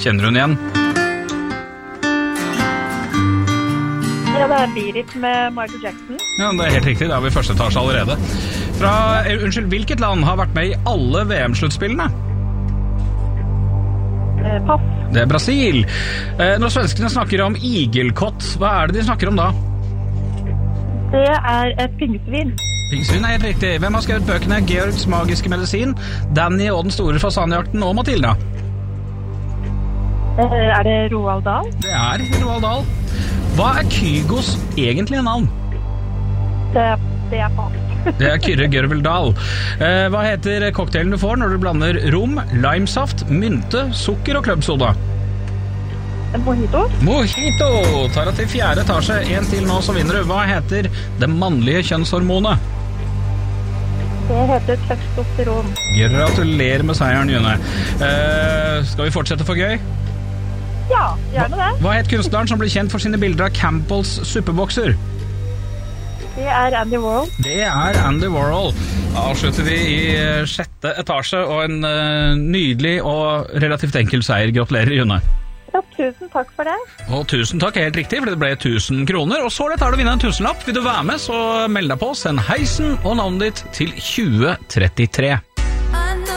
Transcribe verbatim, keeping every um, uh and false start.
Kjenner hun igjen? Ja, det er Beat It med Michael Jackson. Ja, det er helt riktig, da har vi første etasje allerede. Fra, eh, unnskyld, hvilket land har vært med i alle V M-sluttspillene? Eh, pass. Det er Brasil. Eh, når svenskene snakker om igelkott, hva er det de snakker om da? Det er et pinnsvin. Pinnsvin er helt riktig. Hvem har skrevet bøkene Georgs magiske medisin, Danny og den store fasanjakten og Matilda? Eh, er det Roald Dahl? Det er Roald Dahl. Hva er Kygos egentlige navn? Det, det er pass. Det er Kyrre Gørveldal. Eh, hva heter cocktailen du får når du blander rom, limesaft, mynte, sukker og klubbsoda? En mojito? Mojito! Tar deg til fjerde etasje. En til nå, så vinner du. Hva heter det mannlige kjønnshormonet? Det heter testosteron. Gratulerer med seieren, June. Eh, skal vi fortsette for gøy? Ja, gjerne det. Hva het kunstneren som ble kjent for sine bilder av Campbells suppebokser? Det er Andy Warhol. Det er Andy Warhol. Da avslutter vi i sjette etasje, og en uh, nydelig og relativt enkel seier. Gratulerer, June. Ja, tusen takk for det. Og tusen takk, helt riktig, for det ble tusen kroner. Og så lett har du vinnet en tusenlapp. Vil du være med, så meld deg på. Send heisen og navnet ditt til tjue trettitre.